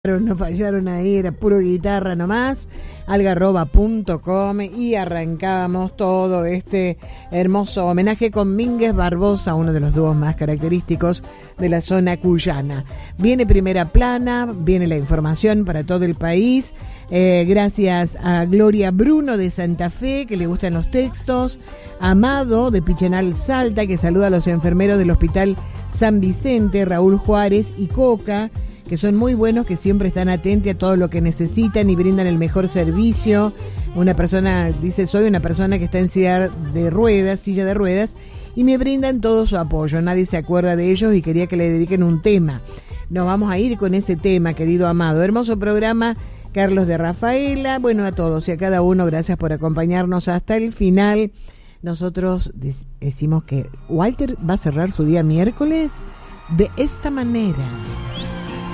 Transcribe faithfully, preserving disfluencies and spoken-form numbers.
No fallaron ahí, era puro guitarra nomás, algarroba punto com, y arrancábamos todo este hermoso homenaje con Mínguez Barbosa, uno de los dúos más característicos de la zona cuyana. Viene Primera Plana, viene la información para todo el país, eh, gracias a Gloria Bruno de Santa Fe, que le gustan los textos, Amado de Pichenal Salta, que saluda a los enfermeros del Hospital San Vicente, Raúl Juárez y Coca, que son muy buenos, que siempre están atentos a todo lo que necesitan y brindan el mejor servicio. Una persona dice, soy una persona que está en silla de ruedas, silla de ruedas, y me brindan todo su apoyo. Nadie se acuerda de ellos y quería que le dediquen un tema. Nos vamos a ir con ese tema, querido Amado. Hermoso programa, Carlos de Rafaela. Bueno, a todos y a cada uno, gracias por acompañarnos hasta el final. Nosotros decimos que Walter va a cerrar su día miércoles de esta manera.